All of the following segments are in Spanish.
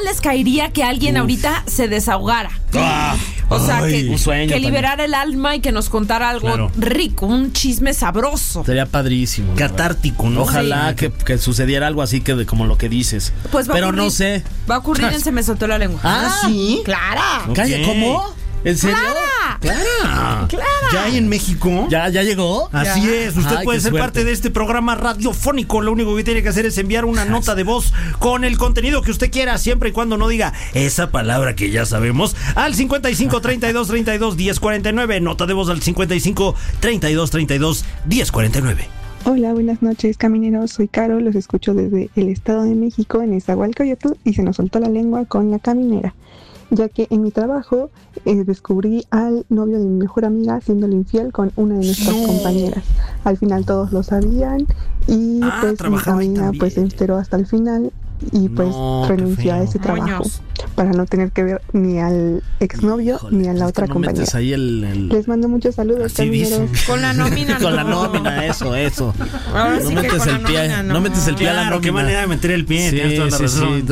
mal les caería que alguien ahorita se desahogara. O sea, que liberara el alma y que nos contara algo rico, un chisme sabroso. Sería padrísimo. Catártico, ¿no? Ojalá que sucediera algo así que como lo que dices. Pues pero no sé. Va a ocurrir en Se Me Soltó la Lengua. ¿Sí? ¡Clara! Okay. ¿Cómo? ¿En serio? ¡Clara! ¿Ya hay en México? ¿Ya llegó? Así es, usted puede ser parte de este programa radiofónico. Lo único que tiene que hacer es enviar una nota de voz con el contenido que usted quiera, siempre y cuando no diga esa palabra que ya sabemos, al 55 32 32 10 49. Nota de voz al 55 32 32 10 49. Hola, buenas noches, camineros. Soy Caro, los escucho desde el Estado de México, en Nezahualcóyotl, y se nos soltó la lengua con la caminera, ya que en mi trabajo descubrí al novio de mi mejor amiga siéndole infiel con una de nuestras compañeras. Al final todos lo sabían y pues mi amiga pues se enteró hasta el final y pues renunció a ese trabajo para no tener que ver ni al exnovio ni a la otra compañera. Ahí Les mando muchos saludos, camineros. Con la nómina. Con la nómina, eso. Ahora no sí metes el pie, no metes el pie a la nómina. Qué manera de meter el pie. Sí.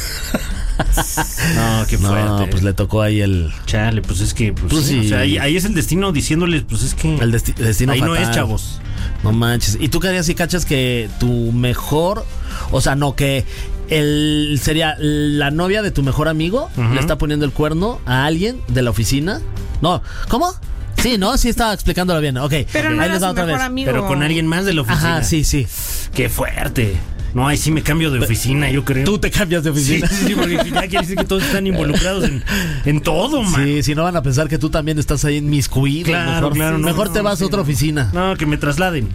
No, qué fuerte. No, pues le tocó ahí el... Chale, pues es que... Pues sí. O sea, ahí es el destino diciéndoles, pues es que... El destino ahí fatal. no es, chavos. No manches. ¿Y tú qué harías si cachas que tu mejor... O sea, no, que sería la novia de tu mejor amigo le está poniendo el cuerno a alguien de la oficina? No, ¿cómo? Sí, ¿no? Sí estaba explicándolo bien. Ok, pero no ahí era les va su otra mejor vez. amigo. Pero con alguien más de la oficina. Ajá, sí. Qué fuerte. No, ahí sí me cambio de oficina, yo creo. Tú te cambias de oficina. Sí, porque ya quiere decir que todos están involucrados en todo, man. Sí, si no van a pensar que tú también estás ahí inmiscuido. Claro, mejor te vas a otra oficina. No, que me trasladen.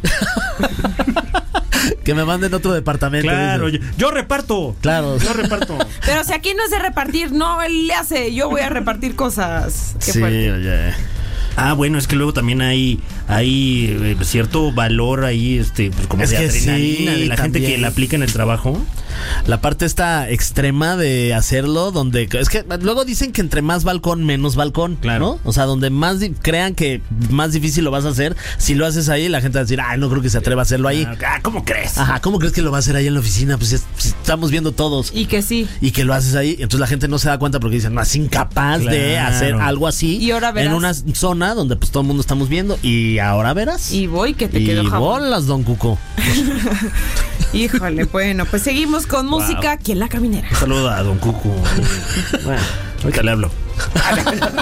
Que me manden a otro departamento. Claro, yo reparto. Claro. Yo reparto. Pero si aquí no es de repartir, no, él le hace, yo voy a repartir cosas. Qué fuerte. Oye. Bueno, es que luego también hay cierto valor ahí, pues como es de adrenalina de la gente que la aplica en el trabajo. La parte esta extrema de hacerlo, donde es que luego dicen que entre más balcón, menos balcón, claro, ¿no? O sea, donde más crean que más difícil lo vas a hacer, si lo haces ahí, la gente va a decir, no creo que se atreva a hacerlo ahí. ¿Cómo crees? Ajá, ¿cómo crees que lo va a hacer ahí en la oficina? Pues estamos viendo todos. Y que sí. Y que lo haces ahí, entonces la gente no se da cuenta porque dicen, no, es incapaz de hacer algo así. Y ahora verás. En una zona donde pues todo el mundo estamos viendo. Y ahora verás. Y voy que te quedo jabón. Y bolas, don Cuco. Híjole, bueno, pues seguimos con música aquí en La Caminera. Un saludo a don Cuco. Bueno, ahorita le hablo.